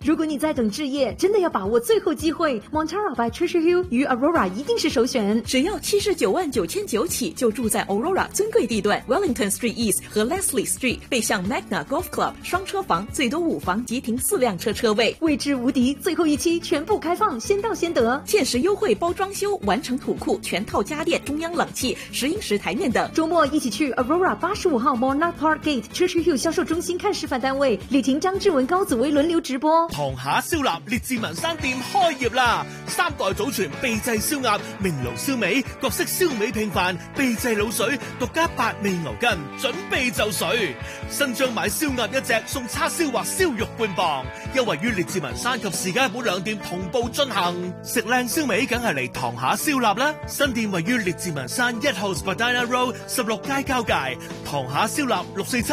如果你在等置业，真的要把握最后机会。Montara by Treasure Hill 与 Aurora 一定是首选。 只要799900起，就住在 Aurora 尊贵地段 Wellington Street East 和 Leslie Street， 背向 Magna Golf Club， 双车房，最多5房，即停4辆车位， 位置无敌。最后一期全部开放，先到先得。 限时优惠，包装修，完成土库，全套家电，中央冷气，10英尺台面等。 周末一起去 Aurora 85號 Monarch Park Gate Treasure Hill 銷售中心看示範單位，李婷、張志文、高子薇輪流直播。 塘下燒臘列治文山店開業啦！3代祖傳秘製燒鴨、明爐燒味、各式燒味拼飯、秘製滷水、獨家8味牛筋，準備就緒。新張買燒鴨1隻送叉燒或燒肉半磅，優惠於列治文山及士嘉堡2店同步進行。食靚燒味梗係嚟塘下燒臘啦！新店位於列治文山1號 Spadina Road 16街交界。塘下燒臘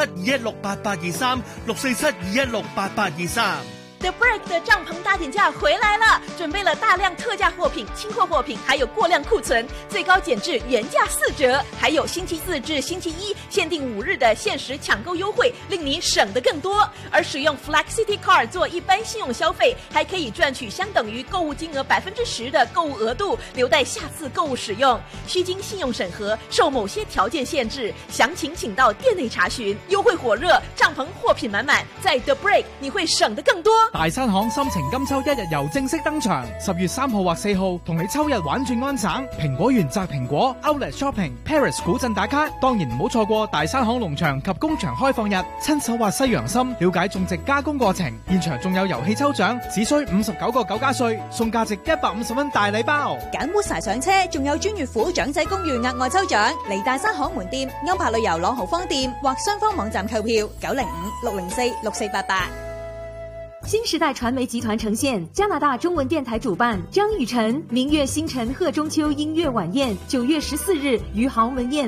64721688823 64721688823。 The Break 的帐篷大减價回來了，準備了大量特價貨品、清貨貨品，還有過量庫存，最高減至原價4折，還有星期4至星期1限定5日的限時搶購優惠，令你省得更多。而使用 Flex City Card 做一般信用消費，還可以賺取相等於購物金額10%的購物額度，留待下次購物使用。需經信用審核，受某些條件限制。詳情請到店內查詢。優惠火熱，帳篷貨品滿滿，在 The Break 你會省得更多。 大山行心情金秋1日遊正式登場，10月3號或4號同你秋日玩轉安省，蘋果園摘蘋果 Outlet Shopping Paris 古鎮打卡，當然唔好錯過大山行農場及工場開放日，親手挖西洋參，了解種植加工過程，現場仲有遊戲抽獎，只需59個9加稅，送價值150蚊大禮包。 揀 Woodsie 上車，仲有專月府長者公寓額外抽獎，嚟大山行門店、歐柏旅遊朗豪坊店或雙方網站購票905-604-6488。 新時代傳媒集團呈現加拿大中文電台主辦張雨晨明月星辰賀中秋音樂晚宴，9月14日於豪文宴